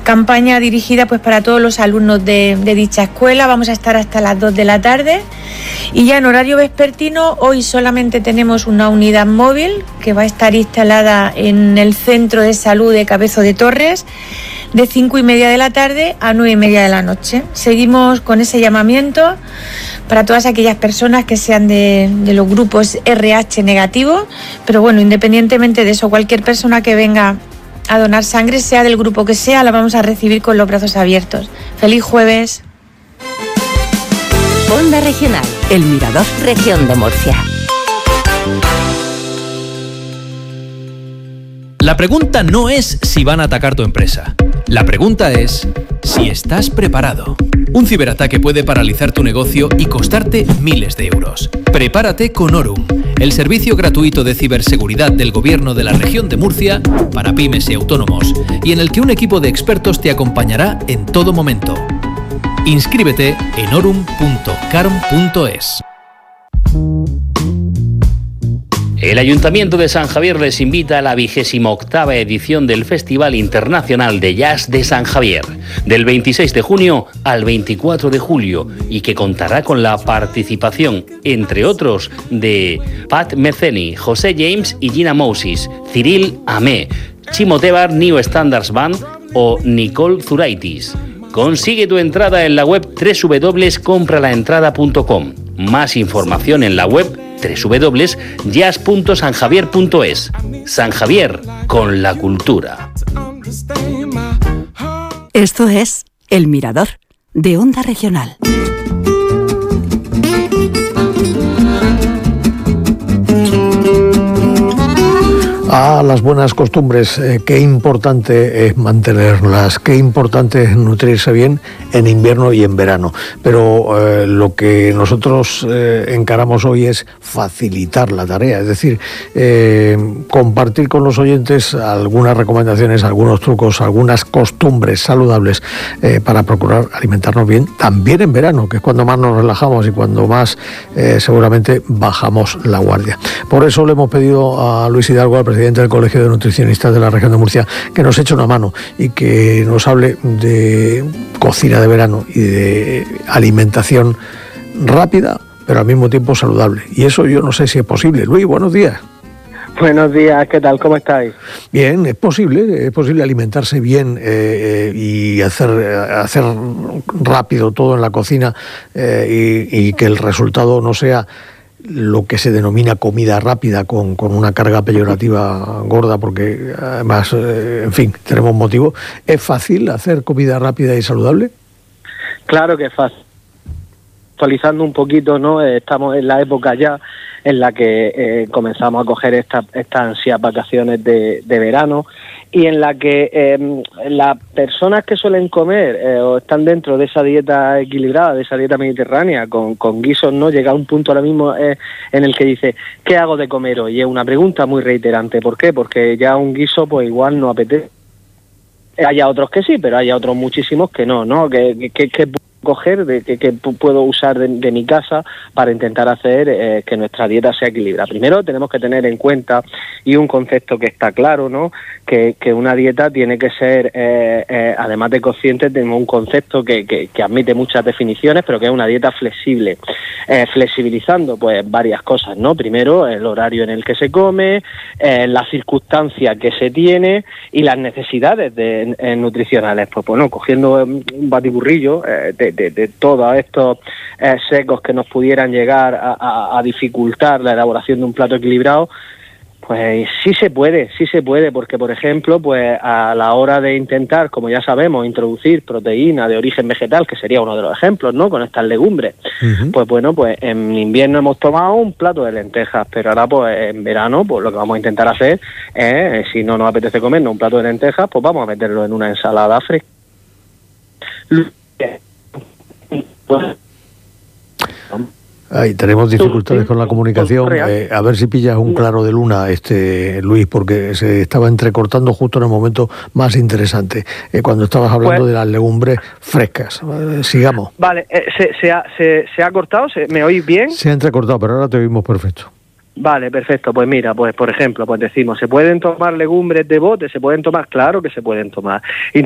campaña dirigida pues para todos los alumnos de dicha escuela. Vamos a estar hasta las 2 de la tarde y ya en horario vespertino hoy solamente tenemos una unidad móvil que va a estar instalada en el Centro de Salud de Cabezo de Torres de 5:30 de la tarde a 9:30 de la noche. Seguimos con ese llamamiento para todas aquellas personas que sean de los grupos RH negativos, pero bueno, independientemente de eso, cualquier persona que venga a donar sangre, sea del grupo que sea, la vamos a recibir con los brazos abiertos. ¡Feliz jueves! Onda Regional, El Mirador, Región de Murcia. La pregunta no es si van a atacar tu empresa. La pregunta es si estás preparado. Un ciberataque puede paralizar tu negocio y costarte miles de euros. Prepárate con Orum, el servicio gratuito de ciberseguridad del Gobierno de la Región de Murcia para pymes y autónomos, y en el que un equipo de expertos te acompañará en todo momento. Inscríbete en orum.carom.es. El Ayuntamiento de San Javier les invita a la 28ª edición del Festival Internacional de Jazz de San Javier, del 26 de junio al 24 de julio, y que contará con la participación, entre otros, de Pat Metheny, José James y Gina Moses, Cyril Amé, Chimo Tebar New Standards Band o Nicole Zuraitis. Consigue tu entrada en la web www.compralaentrada.com. Más información en la web www.jazz.sanjavier.es. San Javier, con la cultura. Esto es El Mirador, de Onda Regional. Las buenas costumbres, qué importante es mantenerlas, qué importante es nutrirse bien en invierno y en verano. Pero lo que nosotros encaramos hoy es facilitar la tarea, es decir, compartir con los oyentes algunas recomendaciones, algunos trucos, algunas costumbres saludables para procurar alimentarnos bien, también en verano, que es cuando más nos relajamos y cuando más seguramente bajamos la guardia. Por eso le hemos pedido a Luis Hidalgo, al presidente del Colegio de Nutricionistas de la Región de Murcia, que nos eche una mano y que nos hable de cocina de verano y de alimentación rápida, pero al mismo tiempo saludable. Y eso yo no sé si es posible. Luis, buenos días. Buenos días, ¿qué tal? ¿Cómo estáis? Bien, es posible alimentarse bien y hacer rápido todo en la cocina y que el resultado no sea lo que se denomina comida rápida con una carga peyorativa gorda, porque además, en fin, tenemos motivo. ¿Es fácil hacer comida rápida y saludable? Claro que es fácil. Actualizando un poquito, ¿no? Estamos en la época ya en la que comenzamos a coger estas ansias vacaciones de verano, y en la que las personas que suelen comer o están dentro de esa dieta equilibrada, de esa dieta mediterránea con guisos, ¿no? Llega a un punto ahora mismo en el que dice, ¿qué hago de comer hoy? Y es una pregunta muy reiterante. ¿Por qué? Porque ya un guiso pues igual no apetece. Haya otros que sí, pero haya otros muchísimos que no, ¿no? Que coger, que puedo usar de mi casa para intentar hacer que nuestra dieta sea equilibrada. Primero tenemos que tener en cuenta, y un concepto que está claro, ¿no? Que una dieta tiene que ser, además de consciente, tenemos un concepto que admite muchas definiciones, pero que es una dieta flexible. Flexibilizando pues varias cosas, ¿no? Primero, el horario en el que se come, las circunstancias que se tiene y las necesidades nutricionales. Pues bueno, cogiendo un batiburrillo de todos estos secos que nos pudieran llegar a dificultar la elaboración de un plato equilibrado, pues sí se puede, porque por ejemplo, pues a la hora de intentar, como ya sabemos, introducir proteína de origen vegetal, que sería uno de los ejemplos, ¿no? Con estas legumbres, pues bueno, pues en invierno hemos tomado un plato de lentejas, pero ahora pues en verano, pues lo que vamos a intentar hacer es, si no nos apetece comernos un plato de lentejas, pues vamos a meterlo en una ensalada fresca. Ay, tenemos dificultades con la comunicación. A ver si pillas un claro de luna, Luis, porque se estaba entrecortando justo en el momento más interesante, cuando estabas hablando de las legumbres frescas. Sigamos. Vale, ¿se ha cortado? ¿Me oís bien? Se ha entrecortado, pero ahora te oímos perfecto. Vale, perfecto. Pues mira, pues por ejemplo, pues decimos, ¿se pueden tomar legumbres de bote? ¿Se pueden tomar? Claro que se pueden tomar.